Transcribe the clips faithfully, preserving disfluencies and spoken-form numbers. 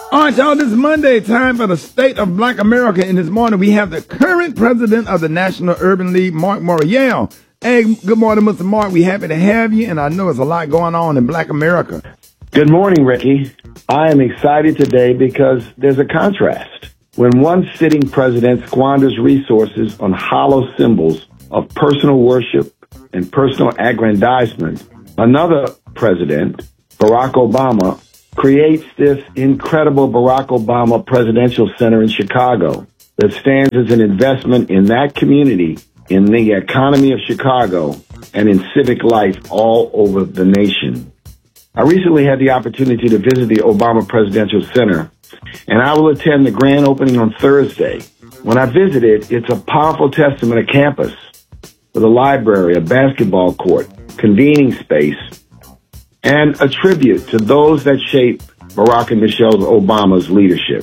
All right, y'all, this is Monday, time for the State of Black America. And this morning we have the current president of the National Urban League, Mark Morial. Hey, good morning, Mister Mark. We're happy to have you, and I know there's a lot going on in Black America. Good morning, Ricky. I am excited today because there's a contrast. When one sitting president squanders resources on hollow symbols of personal worship and personal aggrandizement, another president, Barack Obama, creates this incredible Barack Obama Presidential Center in Chicago that stands as an investment in that community, in the economy of Chicago, and in civic life all over the nation. I recently had the opportunity to visit the Obama Presidential Center, and I will attend the grand opening on Thursday. When I visited, it's a powerful testament of campus with a library, a basketball court, convening space, and a tribute to those that shaped Barack and Michelle Obama's leadership.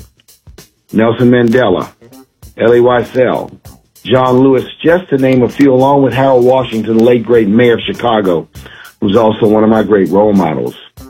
Nelson Mandela, Elie Wiesel, John Lewis, just to name a few, along with Harold Washington, the late great mayor of Chicago, who's also one of my great role models.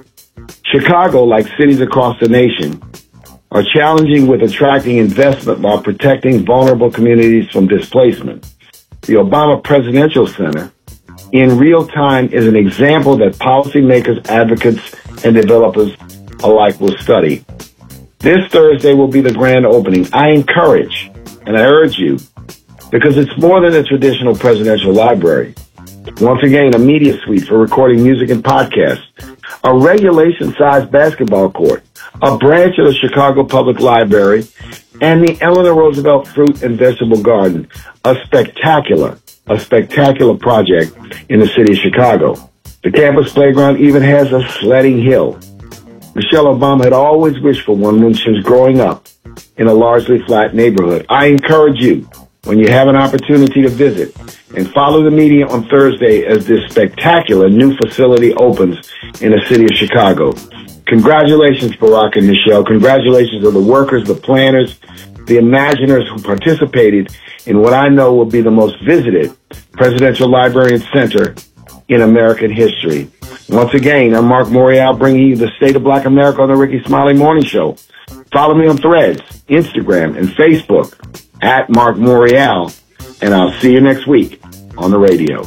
Chicago, like cities across the nation, are challenging with attracting investment while protecting vulnerable communities from displacement. The Obama Presidential Center, in real time, is an example that policymakers, advocates, and developers alike will study. This Thursday will be the grand opening. I encourage and I urge you, because it's more than a traditional presidential library. Once again, a media suite for recording music and podcasts, a regulation-sized basketball court, a branch of the Chicago Public Library, and the Eleanor Roosevelt Fruit and Vegetable Garden, a spectacular a spectacular project in the city of Chicago. The campus playground even has a sledding hill. Michelle Obama had always wished for one when she was growing up in a largely flat neighborhood. I encourage you, when you have an opportunity to visit, and follow the media on Thursday as this spectacular new facility opens in the city of Chicago. Congratulations, Barack and Michelle. Congratulations to the workers, the planners, the imaginers who participated in what I know will be the most visited presidential library and center in American history. Once again, I'm Mark Morial, bringing you the State of Black America on the Ricky Smiley Morning Show. Follow me on Threads, Instagram, and Facebook at Mark Morial, and I'll see you next week on the radio.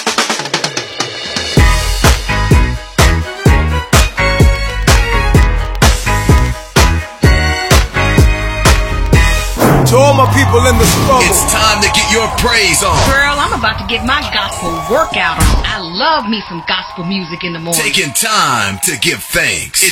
To all my people in the struggle, it's time to get your praise on. Girl, I'm about to get my gospel workout on. I love me some gospel music in the morning. Taking time to give thanks. It's